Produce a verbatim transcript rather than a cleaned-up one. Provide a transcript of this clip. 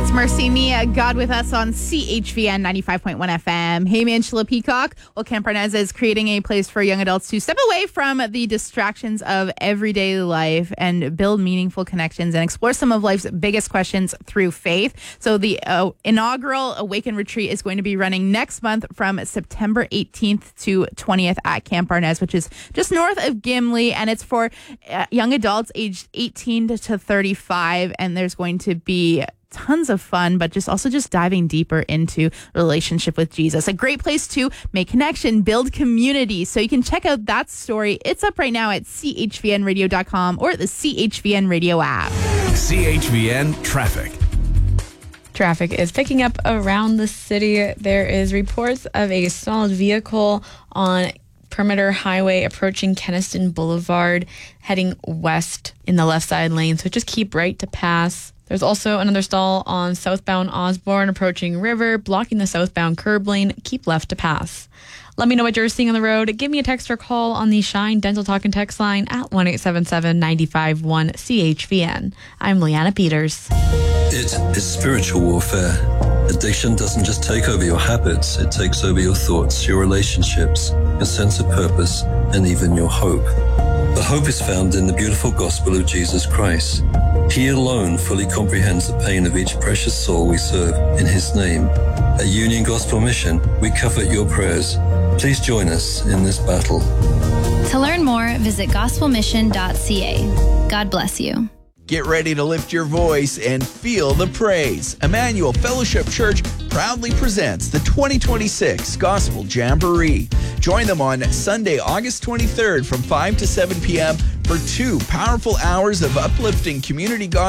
That's Mercy Nia, God with Us on C H V N ninety-five point one F M. Hey, Angela Peacock. Well, Camp Arnez is creating a place for young adults to step away from the distractions of everyday life and build meaningful connections and explore some of life's biggest questions through faith. So the uh, inaugural Awaken Retreat is going to be running next month from September eighteenth to twentieth at Camp Arnez, which is just north of Gimli. And it's for uh, young adults aged eighteen to thirty-five. And there's going to be tons of fun, but just also just diving deeper into relationship with Jesus. A great place to make connection, build community. So you can check out that story. It's up right now at C H V N radio dot com or the C H V N Radio app. C H V N traffic. Traffic is picking up around the city. There is reports of a stalled vehicle on Perimeter Highway approaching Keniston Boulevard, heading west in the left side lane. So just keep right to pass. There's also another stall on southbound Osborne approaching River, blocking the southbound curb lane. Keep left to pass. Let me know what you're seeing on the road. Give me a text or call on the Shine Dental Talk and Text line at one eight seven seven, nine five one, C H V N. I'm Leanna Peters. It is spiritual warfare. Addiction doesn't just take over your habits, it takes over your thoughts, your relationships, your sense of purpose, and even your hope. The hope is found in the beautiful gospel of Jesus Christ. He alone fully comprehends the pain of each precious soul we serve in His name. At Union Gospel Mission, we covet your prayers. Please join us in this battle. To learn more, visit gospel mission dot c a. God bless you. Get ready to lift your voice and feel the praise. Emmanuel Fellowship Church proudly presents the twenty twenty-six Gospel Jamboree. Join them on Sunday, August twenty-third from five to seven p.m. for two powerful hours of uplifting community gospel